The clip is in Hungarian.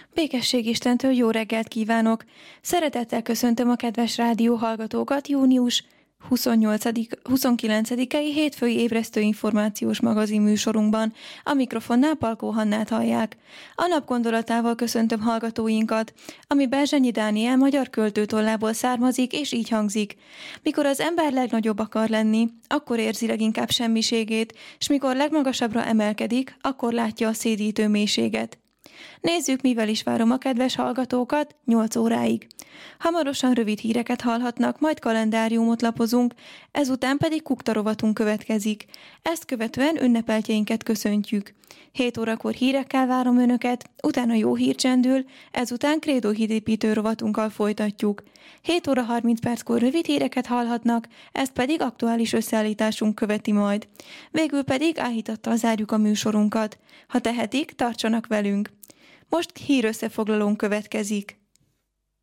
Békesség Istentől jó reggelt kívánok! Szeretettel köszöntöm a kedves rádió hallgatókat június 29-i hétfői ébresztő információs magazin műsorunkban. A mikrofonnál Palkó Hannát hallják. A nap gondolatával köszöntöm hallgatóinkat, ami Berzsenyi Dániel magyar költő tollából származik, és így hangzik. Mikor az ember legnagyobb akar lenni, akkor érzi leginkább semmiségét, s mikor legmagasabbra emelkedik, akkor látja a szédítő mélységet. Nézzük, mivel is várom a kedves hallgatókat 8 óráig. Hamarosan rövid híreket hallhatnak, majd kalendáriumot lapozunk, ezután pedig kukta rovatunk következik. Ezt követően ünnepeltjeinket köszöntjük. 7 órakor hírekkel várom önöket, utána jó hír csendül, ezután krédóhídépítő rovatunkkal folytatjuk. 7 óra 30 perckor rövid híreket hallhatnak, ezt pedig aktuális összeállításunk követi majd. Végül pedig áhítattal zárjuk a műsorunkat. Ha tehetik, tartsanak velünk. Most hírösszefoglalónk következik.